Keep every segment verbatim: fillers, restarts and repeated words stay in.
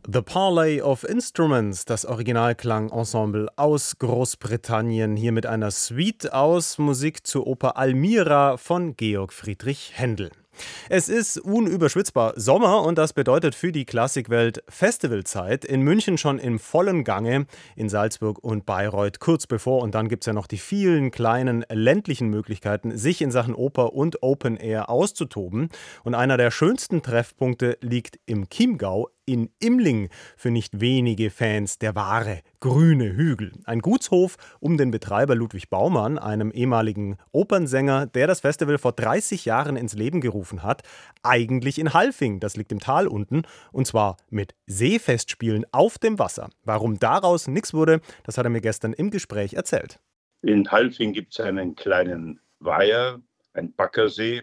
The Parley of Instruments, das Originalklangensemble aus Großbritannien, hier mit einer Suite aus Musik zur Oper Almira von Georg Friedrich Händel. Es ist unüberschwitzbar Sommer und das bedeutet für die Klassikwelt Festivalzeit. In München schon im vollen Gange, in Salzburg und Bayreuth kurz bevor. Und dann gibt es ja noch die vielen kleinen ländlichen Möglichkeiten, sich in Sachen Oper und Open Air auszutoben. Und einer der schönsten Treffpunkte liegt im Chiemgau in Immling, für nicht wenige Fans der wahre grüne Hügel. Ein Gutshof um den Betreiber Ludwig Baumann, einem ehemaligen Opernsänger, der das Festival vor dreißig Jahren ins Leben gerufen hat. Eigentlich in Halfing, das liegt im Tal unten, und zwar mit Seefestspielen auf dem Wasser. Warum daraus nichts wurde, das hat er mir gestern im Gespräch erzählt. In Halfing gibt es einen kleinen Weiher, ein Baggersee.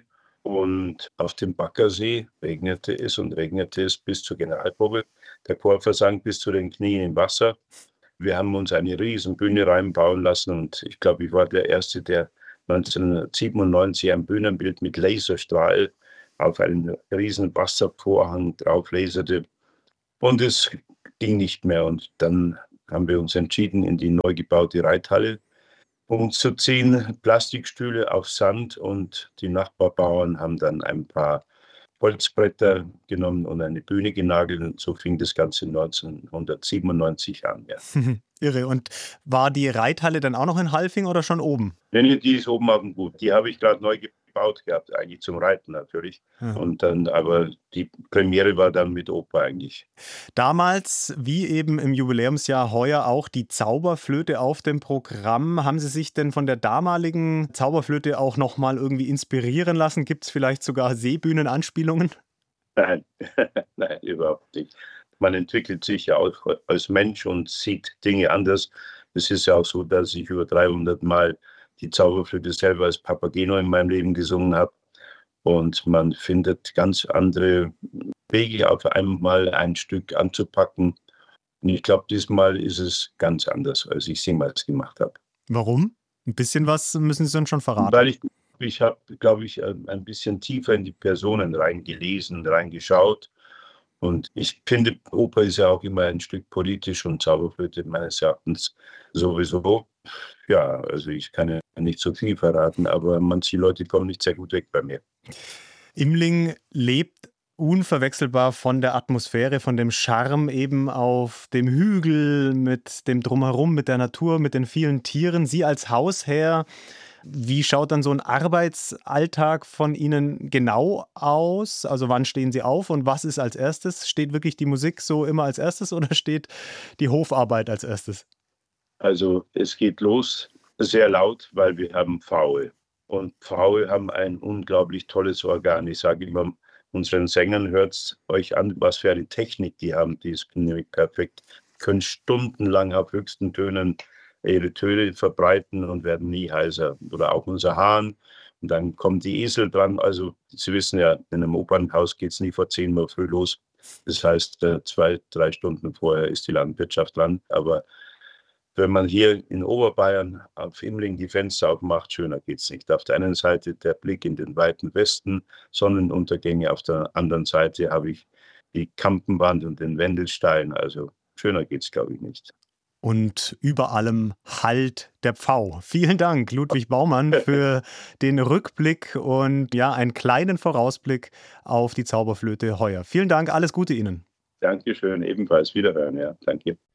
Und auf dem Baggersee regnete es und regnete es bis zur Generalprobe. Der Chor versank bis zu den Knien im Wasser. Wir haben uns eine riesen Bühne reinbauen lassen und ich glaube, ich war der Erste, der neunzehnhundertsiebenundneunzig ein Bühnenbild mit Laserstrahl auf einen riesen Wasservorhang drauf laserte. Und es ging nicht mehr. Und dann haben wir uns entschieden, in die neu gebaute Reithalle umzuziehen, Plastikstühle auf Sand, und die Nachbarbauern haben dann ein paar Holzbretter genommen und eine Bühne genagelt, und so fing das Ganze neunzehnhundertsiebenundneunzig an. Ja. Irre. Und war die Reithalle dann auch noch in Halfing oder schon oben? Nee, nee, die ist oben auf dem Gut. Die habe ich gerade neu gebaut gehabt, eigentlich zum Reiten natürlich. Ja. Und dann, aber die Premiere war dann mit Oper eigentlich. Damals, wie eben im Jubiläumsjahr heuer, auch die Zauberflöte auf dem Programm. Haben Sie sich denn von der damaligen Zauberflöte auch nochmal irgendwie inspirieren lassen? Gibt es vielleicht sogar Seebühnenanspielungen? Nein, nein, überhaupt nicht. Man entwickelt sich ja auch als Mensch und sieht Dinge anders. Es ist ja auch so, dass ich über dreihundert Mal die Zauberflöte selber als Papageno in meinem Leben gesungen habe. Und man findet ganz andere Wege, auf einmal ein Stück anzupacken. Und ich glaube, diesmal ist es ganz anders, als ich es jemals gemacht habe. Warum? Ein bisschen was müssen Sie uns schon verraten. Weil ich, ich habe, glaube ich, ein bisschen tiefer in die Personen reingelesen, reingeschaut. Und ich finde, Oper ist ja auch immer ein Stück politisch und Zauberflöte meines Erachtens sowieso. Ja, also ich kann ja nicht so viel verraten, aber manche Leute kommen nicht sehr gut weg bei mir. Immling lebt unverwechselbar von der Atmosphäre, von dem Charme eben auf dem Hügel, mit dem Drumherum, mit der Natur, mit den vielen Tieren. Sie als Hausherr, wie schaut dann so ein Arbeitsalltag von Ihnen genau aus? Also wann stehen Sie auf und was ist als erstes? Steht wirklich die Musik so immer als erstes oder steht die Hofarbeit als erstes? Also es geht los sehr laut, weil wir haben Pfaue. Und Pfaue haben ein unglaublich tolles Organ. Ich sage immer unseren Sängern, hört euch an, was für eine Technik die haben. Die ist nämlich perfekt. Die können stundenlang auf höchsten Tönen ihre Töne verbreiten und werden nie heiser. Oder auch unser Hahn. Und dann kommen die Esel dran. Also Sie wissen ja, in einem Opernhaus geht es nie vor zehn Uhr früh los. Das heißt, zwei, drei Stunden vorher ist die Landwirtschaft dran. Aber wenn man hier in Oberbayern auf Immling die Fenster aufmacht, schöner geht's nicht. Auf der einen Seite der Blick in den weiten Westen, Sonnenuntergänge, auf der anderen Seite habe ich die Kampenwand und den Wendelstein. Also schöner geht's, glaube ich, nicht. Und über allem hallt der Pfau. Vielen Dank, Ludwig Baumann, für den Rückblick und ja, einen kleinen Vorausblick auf die Zauberflöte heuer. Vielen Dank, alles Gute Ihnen. Dankeschön, ebenfalls. Wiederhören, ja. Danke.